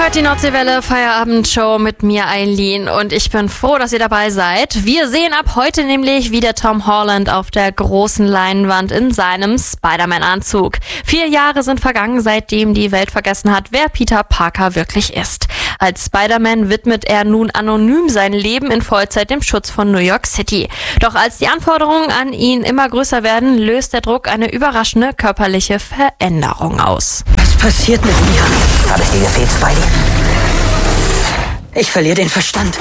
hört die Nordseewelle Feierabendshow mit mir, Eileen, und ich bin froh, dass ihr dabei seid. Wir sehen ab heute nämlich wieder Tom Holland auf der großen Leinwand in seinem Spider-Man-Anzug. 4 Jahre sind vergangen, seitdem die Welt vergessen hat, wer Peter Parker wirklich ist. Als Spider-Man widmet er nun anonym sein Leben in Vollzeit dem Schutz von New York City. Doch als die Anforderungen an ihn immer größer werden, löst der Druck eine überraschende körperliche Veränderung aus. Was passiert mit mir? Habe ich dir gefehlt, Spidey? Ich verliere den Verstand.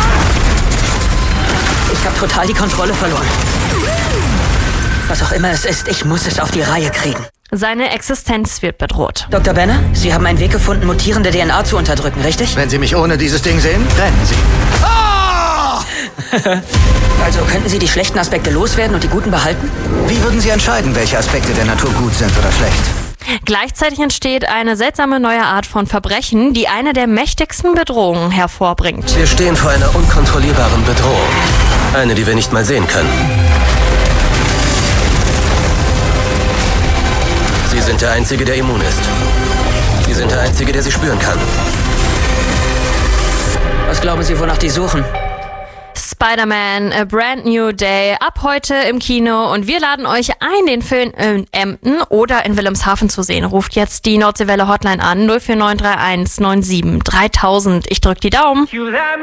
Ich habe total die Kontrolle verloren. Was auch immer es ist, ich muss es auf die Reihe kriegen. Seine Existenz wird bedroht. Dr. Banner, Sie haben einen Weg gefunden, mutierende DNA zu unterdrücken, richtig? Wenn Sie mich ohne dieses Ding sehen, rennen Sie. Also könnten Sie die schlechten Aspekte loswerden und die guten behalten? Wie würden Sie entscheiden, welche Aspekte der Natur gut sind oder schlecht? Gleichzeitig entsteht eine seltsame neue Art von Verbrechen, die eine der mächtigsten Bedrohungen hervorbringt. Wir stehen vor einer unkontrollierbaren Bedrohung. Eine, die wir nicht mal sehen können. Sie sind der Einzige, der immun ist. Sie sind der Einzige, der sie spüren kann. Was glauben Sie, wonach die suchen? Spider-Man, A Brand New Day, ab heute im Kino, und wir laden euch ein, den Film in Emden oder in Wilhelmshaven zu sehen. Ruft jetzt die Nordseewelle Hotline an, 04931 97 3000. Ich drück die Daumen.